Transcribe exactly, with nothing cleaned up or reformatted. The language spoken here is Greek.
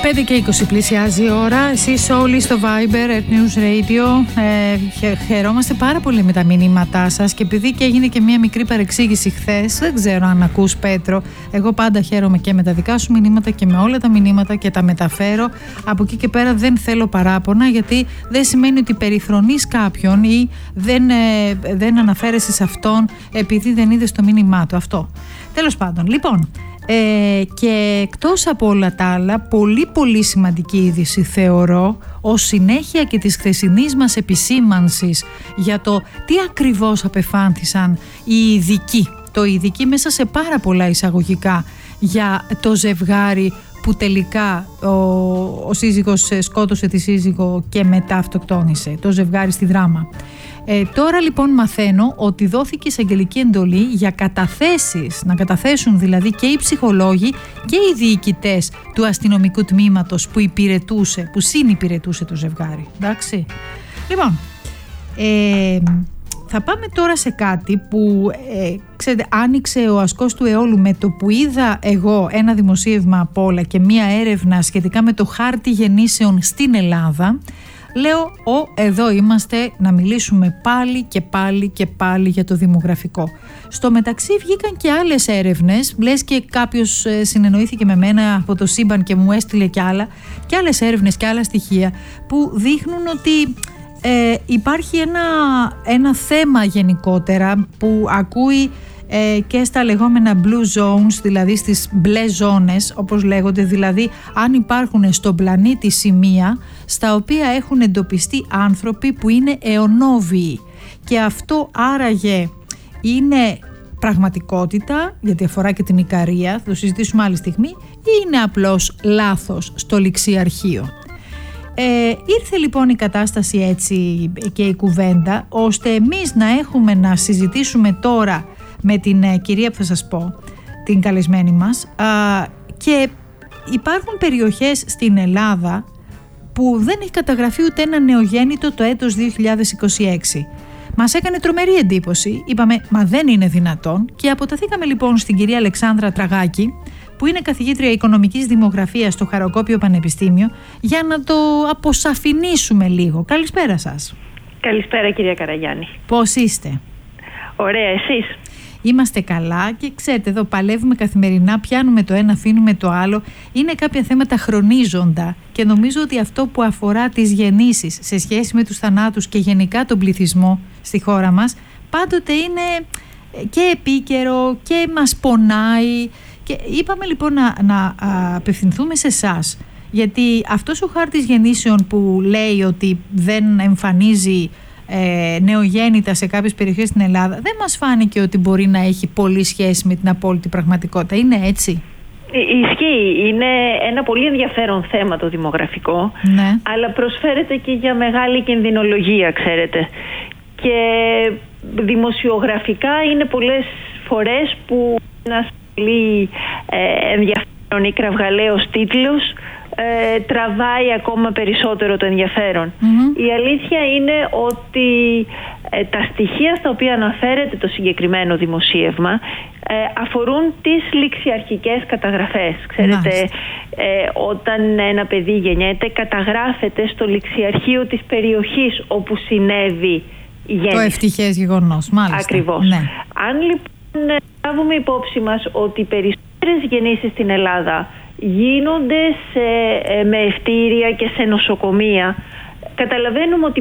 πέντε και είκοσι πλησιάζει η ώρα. Εσείς όλοι στο Viber, at News Radio, ε, χαιρόμαστε πάρα πολύ με τα μηνύματά σας και επειδή και έγινε και μια μικρή παρεξήγηση χθες, δεν ξέρω αν ακούς, Πέτρο, εγώ πάντα χαίρομαι και με τα δικά σου μηνύματα και με όλα τα μηνύματα και τα μεταφέρω. Από εκεί και πέρα δεν θέλω παράπονα, γιατί δεν σημαίνει ότι περιφρονείς κάποιον ή δεν, ε, δεν αναφέρεσαι σε αυτόν επειδή δεν είδες το μήνυμά του. Αυτό. Τέλος πάντων, λοιπόν. Ε, και εκτός από όλα τα άλλα, πολύ πολύ σημαντική είδηση θεωρώ, ως συνέχεια και της χθεσινής μας επισήμανσης για το τι ακριβώς απεφάνθησαν οι ειδικοί, το ειδικοί μέσα σε πάρα πολλά εισαγωγικά, για το ζευγάρι που τελικά ο, ο σύζυγος σκότωσε τη σύζυγο και μετά αυτοκτόνησε, το ζευγάρι στη Δράμα. Ε, τώρα λοιπόν μαθαίνω ότι δόθηκε εισαγγελική εντολή για καταθέσεις, να καταθέσουν δηλαδή και οι ψυχολόγοι και οι διοικητές του αστυνομικού τμήματος που υπηρετούσε, που συνυπηρετούσε το ζευγάρι. Εντάξει. Λοιπόν, ε, θα πάμε τώρα σε κάτι που ε, ξέρετε, άνοιξε ο ασκός του αιώλου με το που είδα εγώ ένα δημοσίευμα από όλα και μία έρευνα σχετικά με το χάρτη γεννήσεων στην Ελλάδα. Λέω, ο, εδώ είμαστε να μιλήσουμε πάλι και πάλι και πάλι για το δημογραφικό. Στο μεταξύ βγήκαν και άλλες έρευνες, λες και κάποιος ε, συνεννοήθηκε με μένα από το σύμπαν και μου έστειλε και άλλα, και άλλες έρευνες και άλλα στοιχεία που δείχνουν ότι ε, υπάρχει ένα, ένα θέμα γενικότερα που ακούει ε, και στα λεγόμενα blue zones, δηλαδή στις μπλε ζώνες όπως λέγονται, δηλαδή αν υπάρχουν στον πλανήτη σημεία στα οποία έχουν εντοπιστεί άνθρωποι που είναι αιωνόβιοι, και αυτό άραγε είναι πραγματικότητα, γιατί αφορά και την Ικαρία, θα το συζητήσουμε άλλη στιγμή, ή είναι απλώς λάθος στο ληξιαρχείο. Ε, ήρθε λοιπόν η κατάσταση έτσι και η κουβέντα, ώστε εμείς να έχουμε να συζητήσουμε τώρα με την ε, κυρία που θα σας πω, την καλεσμένη μας, α, και υπάρχουν περιοχές στην Ελλάδα που δεν έχει καταγραφεί ούτε ένα νεογέννητο το έτος δύο χιλιάδες είκοσι έξι. Μας έκανε τρομερή εντύπωση, είπαμε μα δεν είναι δυνατόν, και αποταθήκαμε λοιπόν στην κυρία Αλεξάνδρα Τραγάκη, που είναι καθηγήτρια οικονομικής δημογραφίας στο Χαροκόπιο Πανεπιστήμιο, για να το αποσαφηνίσουμε λίγο. Καλησπέρα σας. Καλησπέρα κυρία Καραγιάννη. Πώς είστε? Ωραία, εσείς? Είμαστε καλά και ξέρετε, εδώ παλεύουμε καθημερινά, πιάνουμε το ένα, αφήνουμε το άλλο. Είναι κάποια θέματα χρονίζοντα και νομίζω ότι αυτό που αφορά τις γεννήσεις σε σχέση με τους θανάτους και γενικά τον πληθυσμό στη χώρα μας πάντοτε είναι και επίκαιρο και μας πονάει. Και είπαμε λοιπόν να, να απευθυνθούμε σε εσάς, γιατί αυτός ο χάρτης γεννήσεων που λέει ότι δεν εμφανίζει Ε, νεογέννητα σε κάποιες περιοχές στην Ελλάδα, δεν μας φάνηκε ότι μπορεί να έχει πολύ σχέση με την απόλυτη πραγματικότητα. Είναι έτσι? Ισχύει. Είναι ένα πολύ ενδιαφέρον θέμα το δημογραφικό, ναι, αλλά προσφέρεται και για μεγάλη κινδυνολογία, ξέρετε. Και δημοσιογραφικά είναι πολλές φορές που ένας πολύ ε, ενδιαφέρον ή κραυγαλαίος τίτλος Ε, τραβάει ακόμα περισσότερο το ενδιαφέρον. Mm-hmm. Η αλήθεια είναι ότι ε, τα στοιχεία στα οποία αναφέρεται το συγκεκριμένο δημοσίευμα ε, αφορούν τις ληξιαρχικές καταγραφές. Ξέρετε, ε, όταν ένα παιδί γεννιέται, καταγράφεται στο ληξιαρχείο της περιοχής όπου συνέβη η γέννηση. Το ευτυχές γεγονός, μάλιστα. Ακριβώς. Ναι. Αν λοιπόν λάβουμε υπόψη μας ότι οι περισσότερες γεννήσεις στην Ελλάδα γίνονται σε, με ευτήρια και σε νοσοκομεία, καταλαβαίνουμε ότι